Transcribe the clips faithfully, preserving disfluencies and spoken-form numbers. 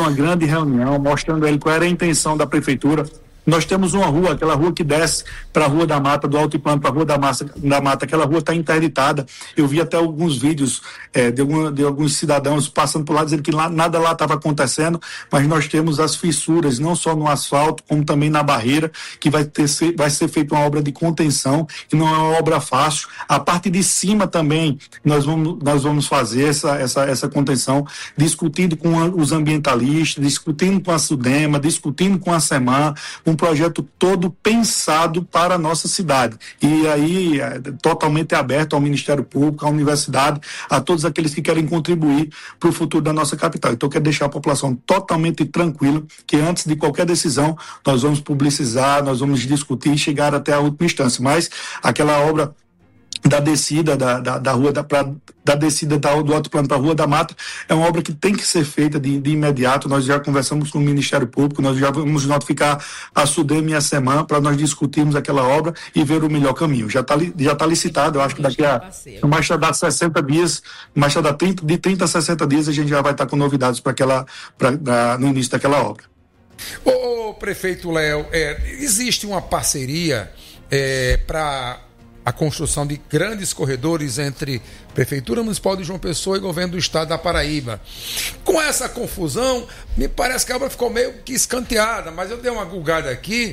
uma grande reunião, mostrando ele qual era a intenção da prefeitura. Nós temos uma rua, aquela rua que desce para a Rua da Mata, do Altiplano para a Rua da, Massa, da Mata, aquela rua está interditada. Eu vi até alguns vídeos é, de, algum, de alguns cidadãos passando por lá, dizendo que lá, nada lá estava acontecendo, mas nós temos as fissuras, não só no asfalto, como também na barreira, que vai, ter, vai ser feita uma obra de contenção, que não é uma obra fácil. A parte de cima também, nós vamos, nós vamos fazer essa, essa, essa contenção, discutindo com a, os ambientalistas, discutindo com a SUDEMA, discutindo com a SEMAN, um projeto todo pensado para a nossa cidade. E aí, é, totalmente aberto ao Ministério Público, à universidade, a todos aqueles que querem contribuir para o futuro da nossa capital. Então, eu quero deixar a população totalmente tranquila, que antes de qualquer decisão, nós vamos publicizar, nós vamos discutir e chegar até a última instância. Mas aquela obra da descida da, da, da rua da, pra, da descida da, do Altiplano para a Rua da Mata é uma obra que tem que ser feita de, de imediato. Nós já conversamos com o Ministério Público, nós já vamos notificar a SUDEMA e a SEMAN para nós discutirmos aquela obra e ver o melhor caminho. Já está já tá licitado, eu acho que daqui a mais tardar sessenta dias, mais tardar trinta, de trinta a sessenta dias a gente já vai estar com novidades para aquela pra, pra, no início daquela obra. Ô, ô prefeito Léo, é, existe uma parceria é, para a construção de grandes corredores entre Prefeitura Municipal de João Pessoa e Governo do Estado da Paraíba. Com essa confusão, me parece que a obra ficou meio que escanteada, mas eu dei uma gulgada aqui,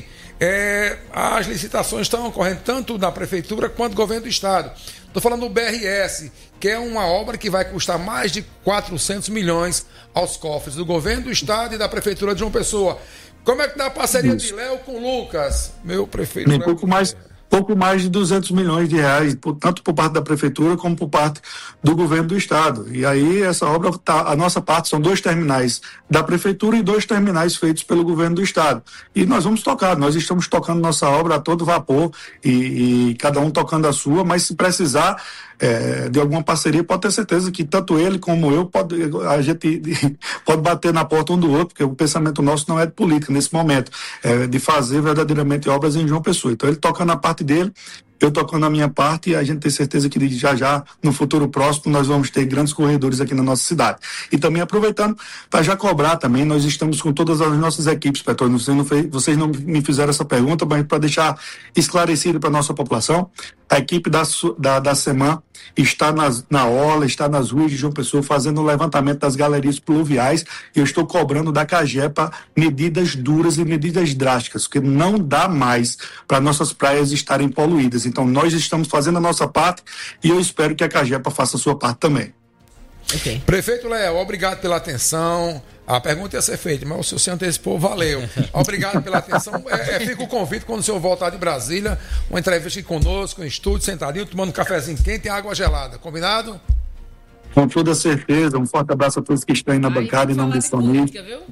é, as licitações estão ocorrendo tanto da Prefeitura quanto do Governo do Estado. Estou falando do B R S, que é uma obra que vai custar mais de quatrocentos milhões aos cofres do Governo do Estado e da Prefeitura de João Pessoa. Como é que está a parceria Isso. de Léo com Lucas, meu prefeito? Um pouco mais... pouco mais de duzentos milhões de reais, tanto por parte da Prefeitura como por parte do Governo do Estado. E aí essa obra, tá, a nossa parte são dois terminais da Prefeitura e dois terminais feitos pelo Governo do Estado. E nós vamos tocar, nós estamos tocando nossa obra a todo vapor e, e cada um tocando a sua, mas se precisar é, de alguma parceria, pode ter certeza que tanto ele como eu, pode, a gente pode bater na porta um do outro, porque o pensamento nosso não é de política nesse momento, é de fazer verdadeiramente obras em João Pessoa. Então ele toca na parte dele, eu tocando a minha parte, e a gente tem certeza que já já, no futuro próximo, nós vamos ter grandes corredores aqui na nossa cidade. E também aproveitando, para já cobrar também, nós estamos com todas as nossas equipes, Petrônio, vocês não, fez, vocês não me fizeram essa pergunta, mas para deixar esclarecido para a nossa população, a equipe da, da, da SEMAN está nas, na orla, está nas ruas de João Pessoa, fazendo o levantamento das galerias pluviais, e eu estou cobrando da CAGEPA medidas duras e medidas drásticas, porque não dá mais para nossas praias estarem poluídas. Então, nós estamos fazendo a nossa parte e eu espero que a CAGEPA faça a sua parte também. Okay. Prefeito Léo, obrigado pela atenção. A pergunta ia ser feita, mas o senhor se antecipou, valeu. Obrigado pela atenção. É, é, fica o convite quando o senhor voltar de Brasília, uma entrevista aqui conosco, em estúdio, sentadinho, tomando um cafezinho quente e água gelada. Combinado? Com toda certeza. Um forte abraço a todos que estão aí na Ai, bancada e não disponíveis.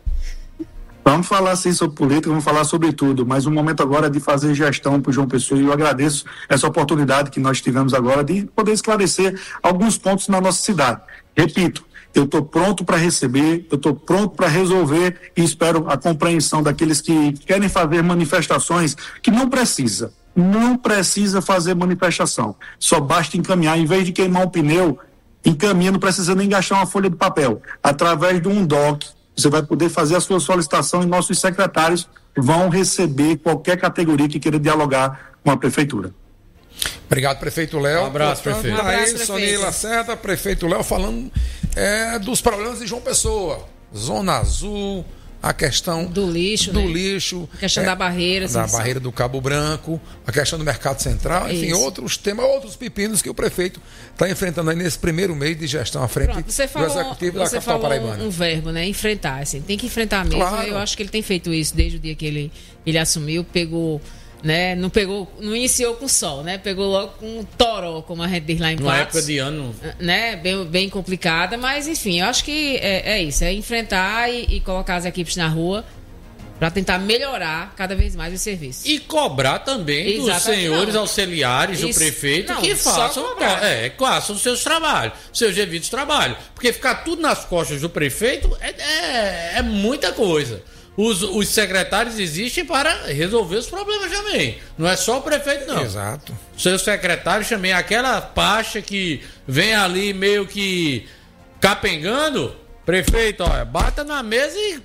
Vamos falar sim sobre política, vamos falar sobre tudo, mas o momento agora é de fazer gestão para o João Pessoa, e eu agradeço essa oportunidade que nós tivemos agora de poder esclarecer alguns pontos na nossa cidade. Repito, eu estou pronto para receber, eu estou pronto para resolver e espero a compreensão daqueles que querem fazer manifestações que não precisa, não precisa fazer manifestação, só basta encaminhar, em vez de queimar um pneu, encaminha, não precisa nem gastar uma folha de papel, através de um D O C, você vai poder fazer a sua solicitação e nossos secretários vão receber qualquer categoria que queira dialogar com a Prefeitura. Obrigado, prefeito Léo. Um abraço, Portanto, prefeito. Um abraço, prefeito. Sonia Lacerda, prefeito Léo, falando é, dos problemas de João Pessoa. Zona Azul, a questão do lixo, do né? lixo a questão é, da barreira, da barreira do Cabo Branco, a questão do Mercado Central, enfim, Isso. outros temas, outros pepinos que o prefeito está enfrentando aí nesse primeiro mês de gestão à frente Pronto, você falou, do executivo da você capital falou paraibana. Um verbo, né? Enfrentar, assim, tem que enfrentar mesmo. Claro. Eu acho que ele tem feito isso desde o dia que ele, ele assumiu, pegou, né? Não pegou, não iniciou com sol, né? Pegou logo com um toró, como a gente diz lá em Patos. Uma época de ano, né? Bem, bem complicada, mas enfim, eu acho que é, é isso, é enfrentar e, e colocar as equipes na rua para tentar melhorar cada vez mais o serviço. E cobrar também Exatamente. dos senhores não. auxiliares Isso. do prefeito não, que façam, é, façam seus trabalhos, seus devidos trabalhos. Porque ficar tudo nas costas do prefeito é, é, é muita coisa. Os, os secretários existem para resolver os problemas também. Não é só o prefeito, não. Exato. Seus secretários também, aquela pasta que vem ali meio que capengando, prefeito, olha, bata na mesa e